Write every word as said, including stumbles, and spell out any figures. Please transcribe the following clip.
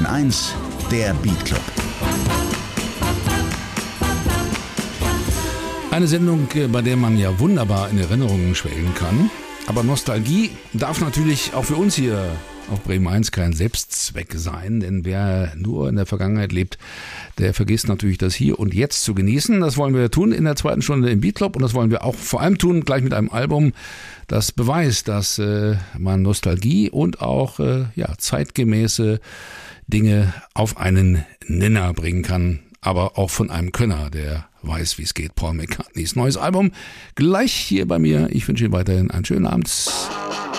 eins, der Beat Club. Eine Sendung, bei der man ja wunderbar in Erinnerungen schwelgen kann. Aber Nostalgie darf natürlich auch für uns hier auf Bremen eins kein Selbstzweck sein, denn wer nur in der Vergangenheit lebt, der vergisst natürlich das Hier und Jetzt zu genießen. Das wollen wir tun in der zweiten Stunde im Beat Club und das wollen wir auch vor allem tun, gleich mit einem Album, das beweist, dass äh, man Nostalgie und auch äh, ja, zeitgemäße Dinge auf einen Nenner bringen kann, aber auch von einem Könner, der weiß, wie es geht. Paul McCartneys neues Album gleich hier bei mir. Ich wünsche Ihnen weiterhin einen schönen Abend.